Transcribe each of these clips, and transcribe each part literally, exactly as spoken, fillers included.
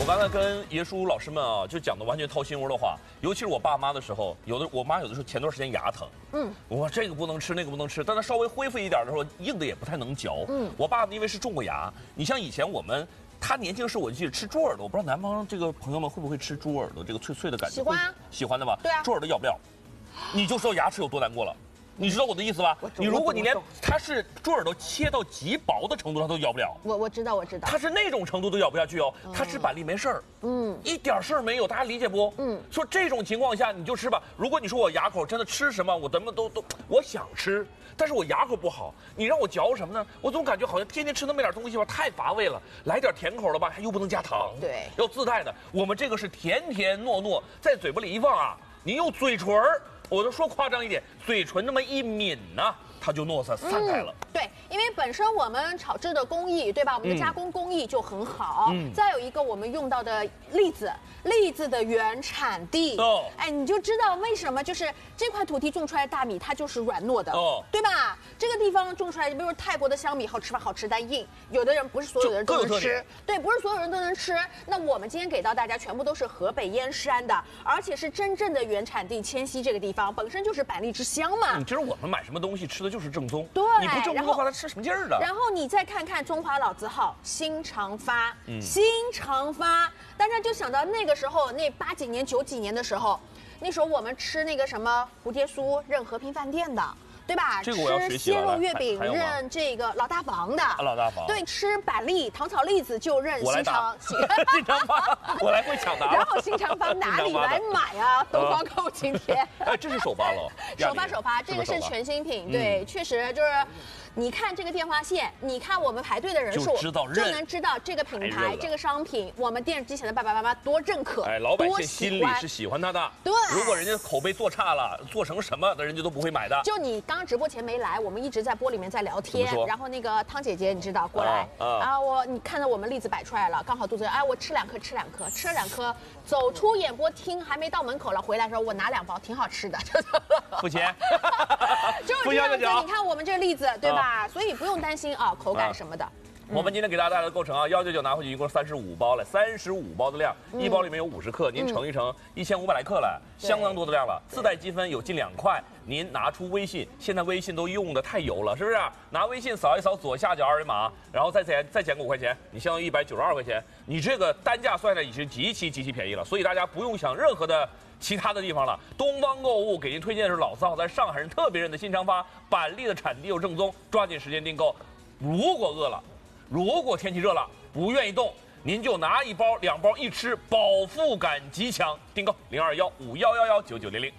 刚才跟爷叔老师们啊，就讲的完全掏心窝的话，尤其是我爸妈的时候，有的我妈有的时候前段时间牙疼，嗯，我说这个不能吃，那个不能吃，但她稍微恢复一点的时候，硬的也不太能嚼，嗯，我爸因为是种过牙，你像以前我们。他年轻时候我记得吃猪耳朵，我不知道南方这个朋友们会不会吃猪耳朵，这个脆脆的感觉。 喜欢啊， 喜欢的吧？ 对啊。 猪耳朵要不要？你就说牙齿有多难过了。你知道我的意思吧？你如果你连它是猪耳朵切到极薄的程度，它都咬不了。 我我知道我知道。 它是那种程度都咬不下去哦。它吃板栗没事儿，嗯，一点事儿没有，大家理解不？嗯。说这种情况下你就吃吧。如果你说我牙口真的吃什么，我怎么都都我想吃，但是我牙口不好，你让我嚼什么呢？我总感觉好像天天吃那么点东西吧，太乏味了。来点甜口的吧，又不能加糖， 对， 要自带的。我们这个是甜甜糯糯，在嘴巴里一放啊，你用嘴唇儿。我就说夸张一点，嘴唇那么一抿呢、啊，它就糯色散开了、嗯。 对，因为本身我们炒制的工艺，对吧？我们的加工工艺就很好。嗯。再有一个，我们用到的栗子，栗子的原产地。哦。哎，你就知道为什么就是这块土地种出来的大米，它就是软糯的。哦。对吧？这个地方种出来，比如说泰国的香米，好吃吧？好吃，但硬。有的人不是所有的人都能吃。对，不是所有人都能吃。那我们今天给到大家，全部都是河北燕山的，而且是真正的原产地迁西这个地方。本身就是板栗之乡嘛。 你知道我们买什么东西吃的就是正宗。 对， 你不正宗的话，它吃什么劲儿的？ 然后你再看看中华老字号新长发，嗯，新长发，大家就想到那个时候，那八几年、九几年的时候，那时候我们吃那个什么蝴蝶酥，认和平饭店的。对吧？ 这个我要学习吃鲜肉月饼认这个老大房的， 老大房。 对，吃板栗、糖炒栗子就认新长新长发，我来会抢答。 然后新长发哪里来买啊？东方购今天， 哎，这是首发了， 首发首发，这个是全新品，对，确实就是。你看这个电话线，你看我们排队的人数，就能知道这个品牌、这个商品，我们电视机前的爸爸妈妈多认可。 哎，老百姓心里是喜欢它的。 对， 如果人家口碑做差了，做成什么的，人家都不会买的。 就你刚直播前没来，我们一直在播里面在聊天，然后那个汤姐姐你知道过来，然后我你看到我们栗子摆出来了，刚好肚子哎，我吃两颗，吃两颗，吃了两颗，走出演播厅还没到门口了，回来的时候我拿两包，挺好吃的。 付钱。 就是这样子，你看我们这个栗子，对吧？所以不用担心啊，口感什么的。 啊嗯、我们今天给大家带来的构成啊，幺九九拿回去一共三十五包了，三十五包的量，嗯、一包里面有五十克，您乘一乘，一千五百来克了，相当多的量了。自带积分有近两块，您拿出微信，现在微信都用的太油了，是不是？拿微信扫一扫左下角二维码，然后再减再减个五块钱，你相当于一百九十二块钱，你这个单价算下来已经极其极其便宜了，所以大家不用想任何的。其他的地方了，东方购物给您推荐的是老字号，在上海人特别认的新长发，板栗的产地又正宗，抓紧时间订购。如果饿了，如果天气热了，不愿意动，您就拿一包两包一吃，饱腹感极强。订购零二幺五幺幺幺九九零零。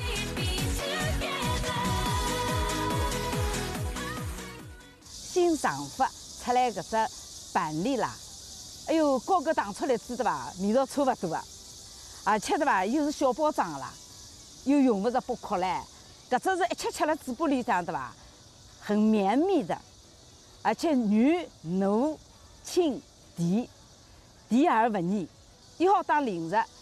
新长发出来搿只板栗啦，哎呦，高个打出来知道吧？味道差不多啊。而且对吧，又是小包装啦，又用不着剥壳嘞，搿只是一吃吃了嘴巴里向对吧，很绵密的，而且软糯清甜，甜而不腻，又好当零食，